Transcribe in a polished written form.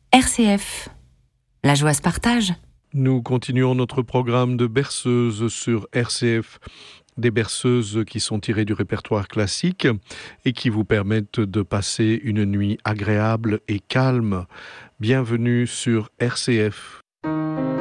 RCF. La joie se partage. Nous continuons notre programme de berceuses sur RCF. Des berceuses qui sont tirées du répertoire classique et qui vous permettent de passer une nuit agréable et calme. Bienvenue sur RCF.